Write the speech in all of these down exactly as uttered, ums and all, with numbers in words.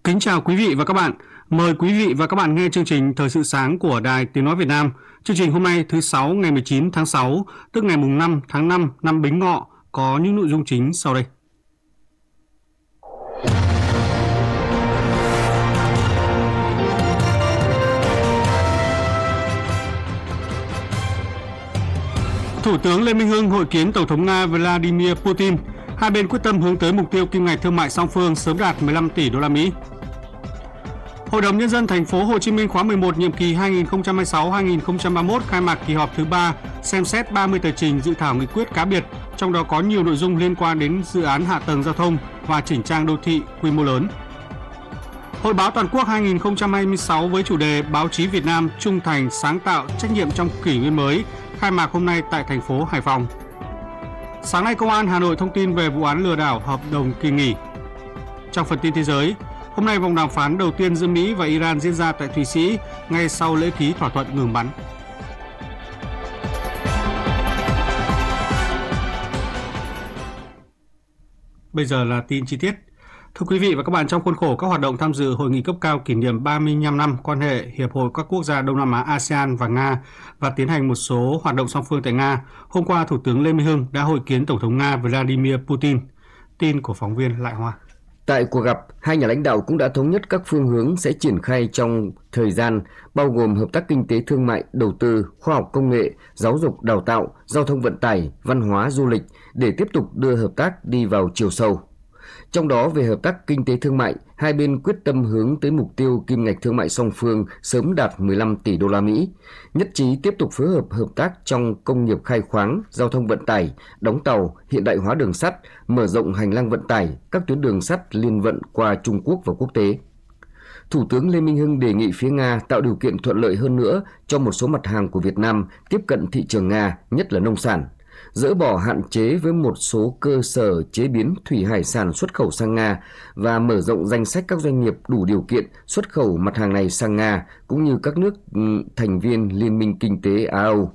Kính chào quý vị và các bạn. Mời quý vị và các bạn nghe chương trình Thời sự sáng của Đài Tiếng nói Việt Nam. Chương trình hôm nay thứ sáu ngày mười chín tháng sáu, tức ngày mùng năm tháng năm năm Bính Ngọ có những nội dung chính sau đây. Thủ tướng Lê Minh Hưng hội kiến Tổng thống Nga Vladimir Putin. Hai bên quyết tâm hướng tới mục tiêu kim ngạch thương mại song phương sớm đạt mười lăm tỷ đô la Mỹ. Hội đồng Nhân dân thành phố Hồ Chí Minh khóa mười một nhiệm kỳ hai nghìn không trăm hai mươi sáu đến hai nghìn không trăm ba mươi mốt khai mạc kỳ họp thứ ba, xem xét ba mươi tờ trình dự thảo nghị quyết cá biệt, trong đó có nhiều nội dung liên quan đến dự án hạ tầng giao thông và chỉnh trang đô thị quy mô lớn. Hội báo toàn quốc hai nghìn không trăm hai mươi sáu với chủ đề Báo chí Việt Nam trung thành, sáng tạo, trách nhiệm trong kỷ nguyên mới khai mạc hôm nay tại thành phố Hải Phòng. Sáng nay, Công an Hà Nội thông tin về vụ án lừa đảo hợp đồng kỳ nghỉ. Trong phần tin thế giới, hôm nay vòng đàm phán đầu tiên giữa Mỹ và Iran diễn ra tại Thụy Sĩ ngay sau lễ ký thỏa thuận ngừng bắn. Bây giờ là tin chi tiết. Thưa quý vị và các bạn, trong khuôn khổ các hoạt động tham dự hội nghị cấp cao kỷ niệm ba mươi lăm năm quan hệ Hiệp hội các quốc gia Đông Nam Á a sê an và Nga và tiến hành một số hoạt động song phương tại Nga, hôm qua Thủ tướng Lê Minh Hưng đã hội kiến Tổng thống Nga Vladimir Putin. Tin của phóng viên Lại Hoa. Tại cuộc gặp, hai nhà lãnh đạo cũng đã thống nhất các phương hướng sẽ triển khai trong thời gian, bao gồm hợp tác kinh tế thương mại, đầu tư, khoa học công nghệ, giáo dục đào tạo, giao thông vận tải, văn hóa du lịch để tiếp tục đưa hợp tác đi vào chiều sâu. Trong đó, về hợp tác kinh tế thương mại, hai bên quyết tâm hướng tới mục tiêu kim ngạch thương mại song phương sớm đạt mười lăm tỷ đô la Mỹ, nhất trí tiếp tục phối hợp hợp tác trong công nghiệp khai khoáng, giao thông vận tải, đóng tàu, hiện đại hóa đường sắt, mở rộng hành lang vận tải, các tuyến đường sắt liên vận qua Trung Quốc và quốc tế. Thủ tướng Lê Minh Hưng đề nghị phía Nga tạo điều kiện thuận lợi hơn nữa cho một số mặt hàng của Việt Nam tiếp cận thị trường Nga, nhất là nông sản, dỡ bỏ hạn chế với một số cơ sở chế biến thủy hải sản xuất khẩu sang Nga và mở rộng danh sách các doanh nghiệp đủ điều kiện xuất khẩu mặt hàng này sang Nga, cũng như các nước thành viên Liên minh Kinh tế Á-Âu.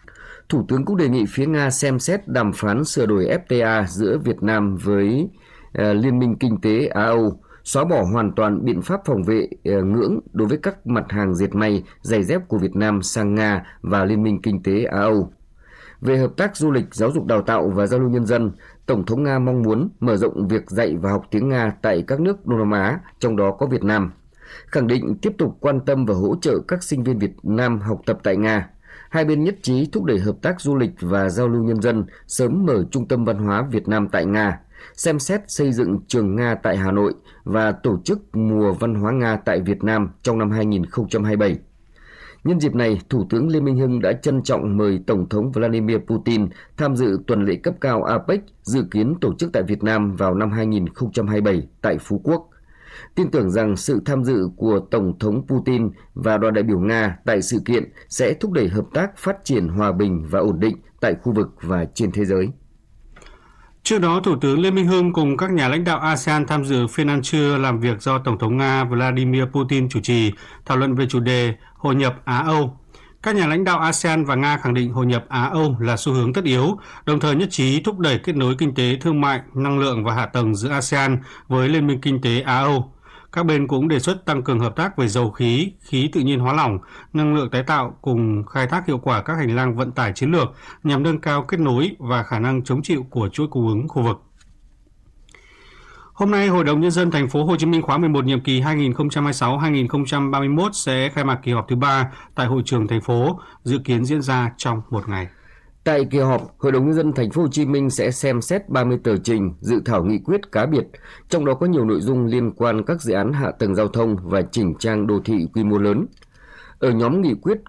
Thủ tướng cũng đề nghị phía Nga xem xét đàm phán sửa đổi ép tê a giữa Việt Nam với uh, Liên minh Kinh tế Á-Âu, xóa bỏ hoàn toàn biện pháp phòng vệ uh, ngưỡng đối với các mặt hàng dệt may, giày dép của Việt Nam sang Nga và Liên minh Kinh tế Á-Âu. Về hợp tác du lịch, giáo dục đào tạo và giao lưu nhân dân, Tổng thống Nga mong muốn mở rộng việc dạy và học tiếng Nga tại các nước Đông Nam Á, trong đó có Việt Nam. Khẳng định tiếp tục quan tâm và hỗ trợ các sinh viên Việt Nam học tập tại Nga. Hai bên nhất trí thúc đẩy hợp tác du lịch và giao lưu nhân dân, sớm mở Trung tâm Văn hóa Việt Nam tại Nga, xem xét xây dựng trường Nga tại Hà Nội và tổ chức Mùa Văn hóa Nga tại Việt Nam trong năm hai nghìn không trăm hai mươi bảy. Nhân dịp này, Thủ tướng Lê Minh Hưng đã trân trọng mời Tổng thống Vladimir Putin tham dự tuần lễ cấp cao a pếch dự kiến tổ chức tại Việt Nam vào năm hai nghìn không trăm hai mươi bảy tại Phú Quốc. Tin tưởng rằng sự tham dự của Tổng thống Putin và đoàn đại biểu Nga tại sự kiện sẽ thúc đẩy hợp tác phát triển hòa bình và ổn định tại khu vực và trên thế giới. Trước đó, Thủ tướng Lê Minh Hưng cùng các nhà lãnh đạo a sê an tham dự phiên ăn trưa làm việc do Tổng thống Nga Vladimir Putin chủ trì, thảo luận về chủ đề Hội nhập Á-Âu. Các nhà lãnh đạo a sê an và Nga khẳng định hội nhập Á-Âu là xu hướng tất yếu, đồng thời nhất trí thúc đẩy kết nối kinh tế, thương mại, năng lượng và hạ tầng giữa a sê an với Liên minh Kinh tế Á-Âu. Các bên cũng đề xuất tăng cường hợp tác về dầu khí, khí tự nhiên hóa lỏng, năng lượng tái tạo cùng khai thác hiệu quả các hành lang vận tải chiến lược nhằm nâng cao kết nối và khả năng chống chịu của chuỗi cung ứng khu vực. Hôm nay, Hội đồng Nhân dân thành phố Hồ Chí Minh khóa mười một nhiệm kỳ hai nghìn không trăm hai mươi sáu đến hai nghìn không trăm ba mươi mốt sẽ khai mạc kỳ họp thứ ba tại hội trường thành phố, dự kiến diễn ra trong một ngày. Tại kỳ họp, Hội đồng Nhân dân thành phố Hồ Chí Minh sẽ xem xét ba mươi tờ trình dự thảo nghị quyết cá biệt, trong đó có nhiều nội dung liên quan các dự án hạ tầng giao thông và chỉnh trang đô thị quy mô lớn. Ở nhóm nghị quyết